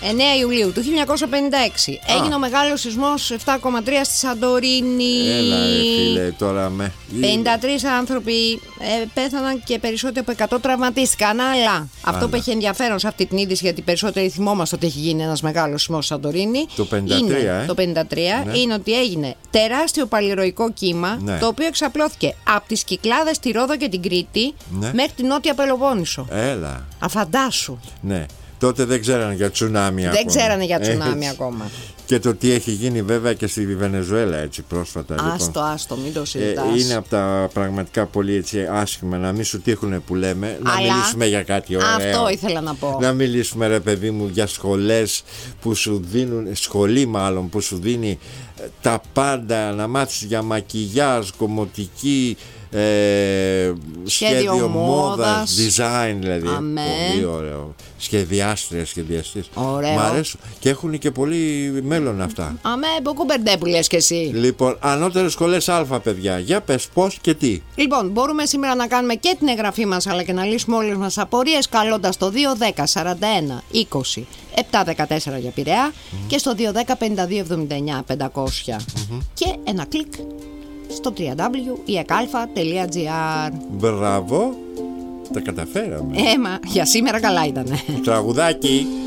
9 Ιουλίου του 1956 έγινε ο μεγάλος σεισμός 7,3 στη Σαντορίνη. Έλα ρε φίλε, τώρα με 53 άνθρωποι πέθαναν και περισσότεροι από 100 τραυματίστηκαν. Αλλά αυτό που έχει ενδιαφέρον σε αυτή την είδηση, γιατί περισσότεροι θυμόμαστε ότι έχει γίνει ένας μεγάλος σεισμός στη Σαντορίνη, το 53, το 53 είναι ότι έγινε τεράστιο παλιροϊκό κύμα, το οποίο εξαπλώθηκε από τις Κυκλάδες, τη Ρόδο και την Κρήτη μέχρι την Νότια Πελοπόννησο. Έλα. Αφαντάσου. Ναι. Τότε δεν ξέρανε για τσουνάμι ακόμα. Δεν ξέρανε για τσουνάμι ακόμα. Και το τι έχει γίνει βέβαια και στη Βενεζουέλα έτσι πρόσφατα. Άστο, μην το συζητάς. Είναι από τα πραγματικά πολύ έτσι άσχημα, να μην σου τύχουνε που λέμε. Να μιλήσουμε για κάτι ωραίο. Αυτό ήθελα να πω. Να μιλήσουμε ρε παιδί μου για σχολές που σου δίνουν, σχολή μάλλον που σου δίνει τα πάντα, να μάθεις για μακιγιάζ, κομμωτική, σχέδιο μόδας, design δηλαδή. Πολύ ωραίο. Σχεδιάστρια, σχεδιαστής. Μ' αρέσουν. Και έχουν και πολύ μέλλον αυτά. Αμέ, μποκουμπερντέ που λες και εσύ. Λοιπόν, ανώτερες σχολές Α, παιδιά. Για πες πώς και τι. Λοιπόν, μπορούμε σήμερα να κάνουμε και την εγγραφή μας, αλλά και να λύσουμε όλες μας απορίες καλώντας το 210 41 20 714 για Πειραιά και στο 210 52 79 500 και ένα κλικ στο www.ekalfa.gr. Μπράβο, τα καταφέραμε. Μα για σήμερα καλά ήτανε. Τραγουδάκι.